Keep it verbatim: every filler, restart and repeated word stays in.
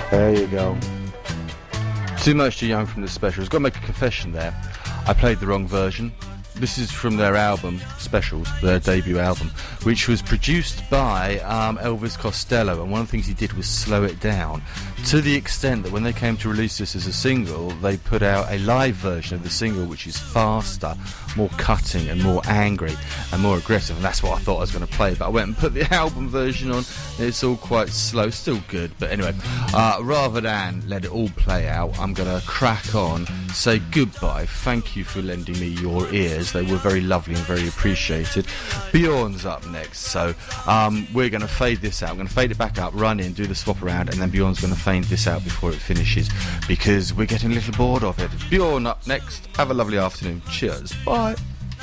There you go. Too Much Too Young from the Specials. Got to make a confession there. I played the wrong version. This is from their album, Specials, their debut album, which was produced by um, Elvis Costello, and one of the things he did was slow it down to the extent that when they came to release this as a single, they put out a live version of the single which is faster, more cutting and more angry and more aggressive, and that's what I thought I was going to play, but I went and put the album version on, and it's all quite slow, still good, but anyway, uh, rather than let it all play out, I'm going to crack on, say goodbye, thank you for lending me your ears. They were very lovely and very appreciated. Bjorn's up next, so um, we're going to fade this out. I'm going to fade it back up, run in, do the swap around, and then Bjorn's going to fade this out before it finishes because we're getting a little bored of it. Bjorn up next. Have a lovely afternoon. Cheers. Bye.